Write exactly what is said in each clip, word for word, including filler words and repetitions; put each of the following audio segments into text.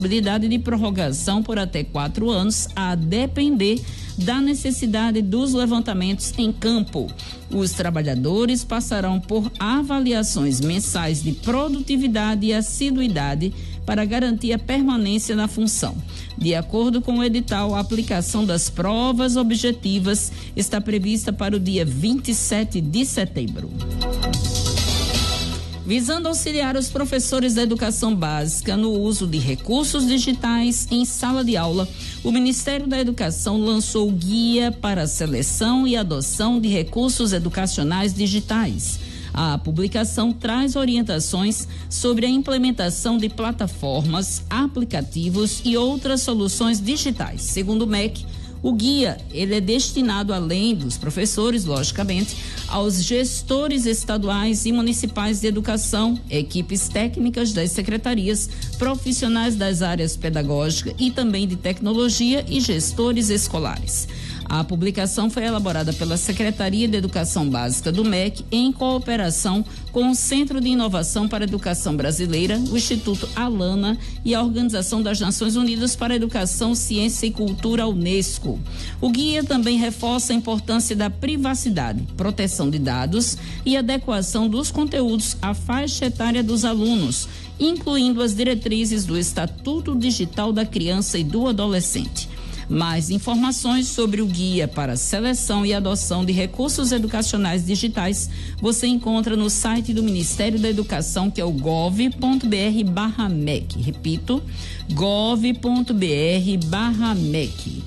possibilidade de prorrogação por até quatro anos, a depender da necessidade dos levantamentos em campo. Os trabalhadores passarão por avaliações mensais de produtividade e assiduidade para garantir a permanência na função. De acordo com o edital, a aplicação das provas objetivas está prevista para o dia vinte e sete de setembro. Visando auxiliar os professores da educação básica no uso de recursos digitais em sala de aula, o Ministério da Educação lançou o Guia para a Seleção e Adoção de Recursos Educacionais Digitais. A publicação traz orientações sobre a implementação de plataformas, aplicativos e outras soluções digitais. Segundo o M E C, o guia ele é destinado, além dos professores, logicamente, aos gestores estaduais e municipais de educação, equipes técnicas das secretarias, profissionais das áreas pedagógica e também de tecnologia e gestores escolares. A publicação foi elaborada pela Secretaria de Educação Básica do M E C em cooperação com o Centro de Inovação para a Educação Brasileira, o Instituto Alana e a Organização das Nações Unidas para a Educação, Ciência e Cultura, Unesco. O guia também reforça a importância da privacidade, proteção de dados e adequação dos conteúdos à faixa etária dos alunos, incluindo as diretrizes do Estatuto Digital da Criança e do Adolescente. Mais informações sobre o Guia para Seleção e Adoção de Recursos Educacionais Digitais você encontra no site do Ministério da Educação, que é o gov ponto br barra M E C. Repito, gov ponto br barra M E C.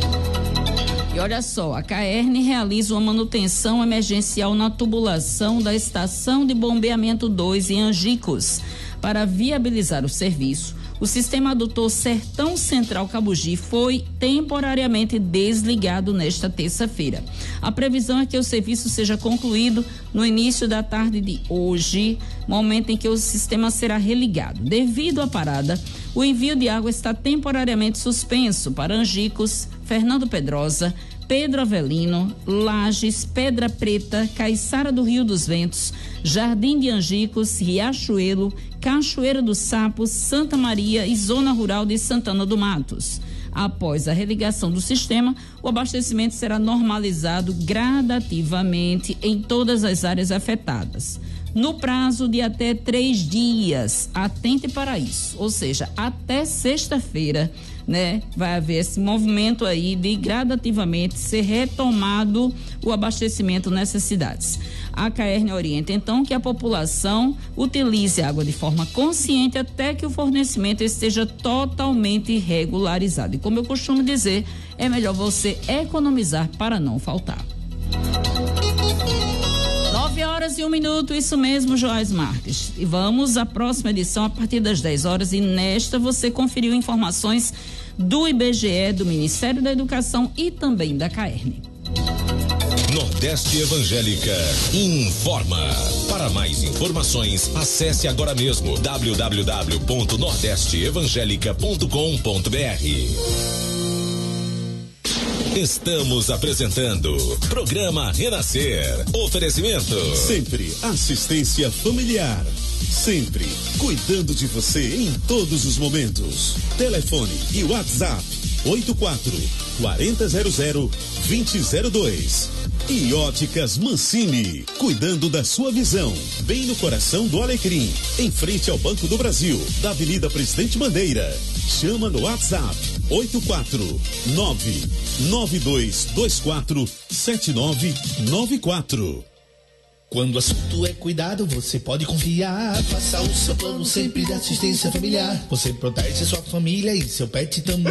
E olha só, a CAERN realiza uma manutenção emergencial na tubulação da Estação de Bombeamento dois em Angicos. Para viabilizar o serviço, o sistema adutor Sertão Central Cabugi foi temporariamente desligado nesta terça-feira. A previsão é que o serviço seja concluído no início da tarde de hoje, momento em que o sistema será religado. Devido à parada, o envio de água está temporariamente suspenso para Angicos, Fernando Pedrosa, Pedro Avelino, Lages, Pedra Preta, Caiçara do Rio dos Ventos, Jardim de Angicos, Riachuelo, Cachoeira do Sapo, Santa Maria e Zona Rural de Santana do Matos. Após a religação do sistema, o abastecimento será normalizado gradativamente em todas as áreas afetadas, no prazo de até três dias. Atente para isso, ou seja, até sexta-feira, né, vai haver esse movimento aí de gradativamente ser retomado o abastecimento nessas cidades. A CAERN orienta então que a população utilize a água de forma consciente até que o fornecimento esteja totalmente regularizado. E como eu costumo dizer, é melhor você economizar para não faltar. nove horas e um minuto, isso mesmo, Joás Marques. E vamos à próxima edição a partir das dez horas, e nesta você conferiu informações do I B G E, do Ministério da Educação e também da CAERN. Nordeste Evangélica informa. Para mais informações, acesse agora mesmo w w w ponto nordeste evangélica ponto com ponto b r. Estamos apresentando Programa Renascer. Oferecimento. Sempre assistência familiar. Sempre cuidando de você em todos os momentos. Telefone e WhatsApp oito quatro, quatro zero zero, dois zero zero dois. E Óticas Mancini, cuidando da sua visão, bem no coração do Alecrim, em frente ao Banco do Brasil, da Avenida Presidente Bandeira. Chama no WhatsApp oito quatro nove, nove dois dois quatro, sete nove nove quatro. Quando o assunto é cuidado, você pode confiar. Faça o seu plano sempre de assistência familiar. Você protege sua família e seu pet também.